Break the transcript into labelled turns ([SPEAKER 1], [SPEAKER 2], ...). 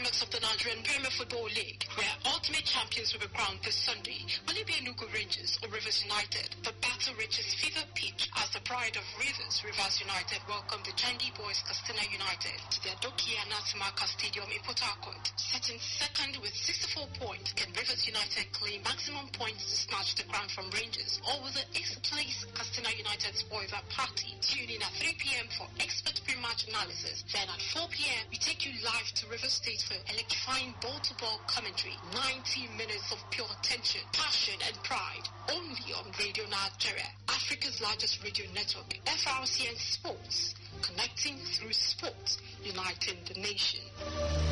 [SPEAKER 1] climax of the Nigerian Premier Football League, where ultimate champions will be crowned this Sunday. Will it be Enugu Rangers or Rivers United? The battle reaches fever pitch as the pride of Rivers United, welcome the Changi Boys Castina United to their Doki Anatimaka Stadium in Port Harcourt. Sitting second with 64 points, can Rivers United claim maximum points to snatch the crown from Rangers, or will the 8th place Castina United spoil that party? Tune in at 3 p.m. for expert pre-match analysis. Then at 4 p.m. we take you live to River State for electrifying ball-to-ball commentary. 90 minutes of pure tension, passion and pride. Only on Radio Nigeria, Africa's largest radio network, FRCN Sports. Connecting through sports, uniting the nation.